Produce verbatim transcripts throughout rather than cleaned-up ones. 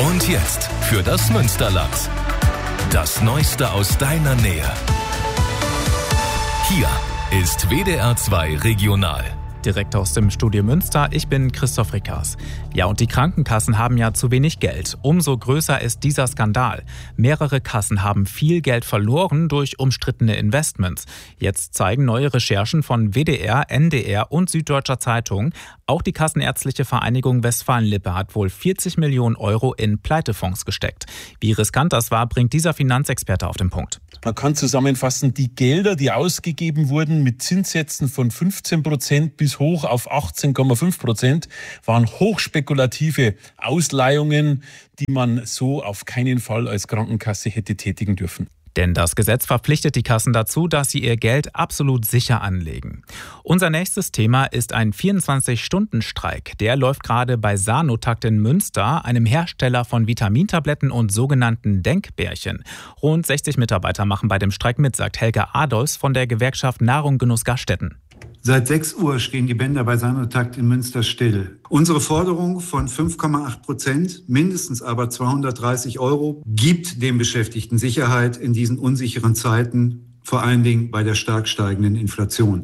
Und jetzt für das Münsterland. Das Neueste aus deiner Nähe. Hier ist W D R zwei Regional. Direkt aus dem Studio Münster, ich bin Christoph Rickers. Ja, und die Krankenkassen haben ja zu wenig Geld. Umso größer ist dieser Skandal. Mehrere Kassen haben viel Geld verloren durch umstrittene Investments. Jetzt zeigen neue Recherchen von W D R, N D R und Süddeutscher Zeitung. Auch die Kassenärztliche Vereinigung Westfalen-Lippe hat wohl vierzig Millionen Euro in Pleitefonds gesteckt. Wie riskant das war, bringt dieser Finanzexperte auf den Punkt. Man kann zusammenfassen, die Gelder, die ausgegeben wurden mit Zinssätzen von fünfzehn Prozent bis hoch auf achtzehn Komma fünf Prozent, waren hochspekulative Ausleihungen, die man so auf keinen Fall als Krankenkasse hätte tätigen dürfen. Denn das Gesetz verpflichtet die Kassen dazu, dass sie ihr Geld absolut sicher anlegen. Unser nächstes Thema ist ein vierundzwanzig-Stunden-Streik. Der läuft gerade bei Sanotakt in Münster, einem Hersteller von Vitamintabletten und sogenannten Denkbärchen. Rund sechzig Mitarbeiter machen bei dem Streik mit, sagt Helga Adolfs von der Gewerkschaft Nahrung Genuss Gaststätten. Seit sechs Uhr stehen die Bänder bei Sanotakt in Münster still. Unsere Forderung von fünf Komma acht Prozent, mindestens aber zweihundertdreißig Euro, gibt den Beschäftigten Sicherheit in diesen unsicheren Zeiten, vor allen Dingen bei der stark steigenden Inflation.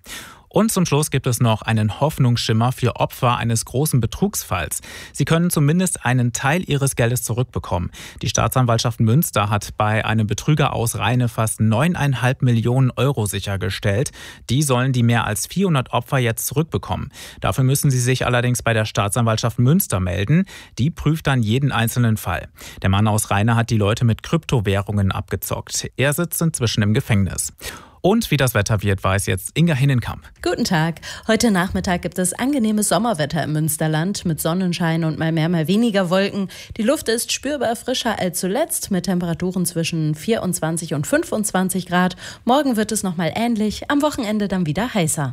Und zum Schluss gibt es noch einen Hoffnungsschimmer für Opfer eines großen Betrugsfalls. Sie können zumindest einen Teil ihres Geldes zurückbekommen. Die Staatsanwaltschaft Münster hat bei einem Betrüger aus Rheine fast neuneinhalb Millionen Euro sichergestellt. Die sollen die mehr als vierhundert Opfer jetzt zurückbekommen. Dafür müssen sie sich allerdings bei der Staatsanwaltschaft Münster melden. Die prüft dann jeden einzelnen Fall. Der Mann aus Rheine hat die Leute mit Kryptowährungen abgezockt. Er sitzt inzwischen im Gefängnis. Und wie das Wetter wird, weiß jetzt Inga Hinnenkamp. Guten Tag. Heute Nachmittag gibt es angenehmes Sommerwetter im Münsterland mit Sonnenschein und mal mehr, mal weniger Wolken. Die Luft ist spürbar frischer als zuletzt mit Temperaturen zwischen vierundzwanzig und fünfundzwanzig Grad. Morgen wird es nochmal ähnlich, am Wochenende dann wieder heißer.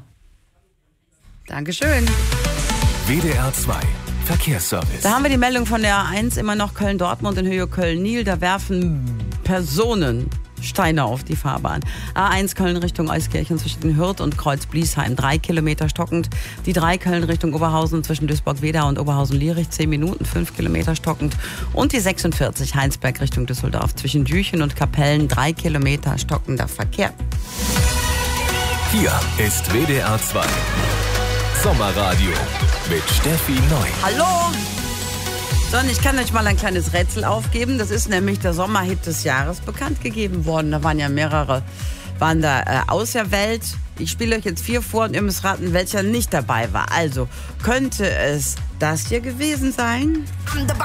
Dankeschön. W D R zwei Verkehrsservice. Da haben wir die Meldung von der A eins, immer noch Köln-Dortmund in Höhe Köln-Nil. Da werfen Personen Steine auf die Fahrbahn. A eins Köln Richtung Euskirchen zwischen Hürth und Kreuz-Bliesheim, drei Kilometer stockend. Die drei Köln Richtung Oberhausen zwischen Duisburg-Wedau und Oberhausen-Lierich, zehn Minuten, fünf Kilometer stockend. Und die sechsundvierzig Heinsberg Richtung Düsseldorf zwischen Jüchen und Kapellen, drei Kilometer stockender Verkehr. Hier ist W D R zwei Sommerradio mit Steffi Neu. Hallo! So, und ich kann euch mal ein kleines Rätsel aufgeben. Das ist nämlich der Sommerhit des Jahres bekannt gegeben worden. Da waren ja mehrere, waren da äh, auserwählt. Ich spiele euch jetzt vier vor und ihr müsst raten, welcher nicht dabei war. Also, könnte es das hier gewesen sein?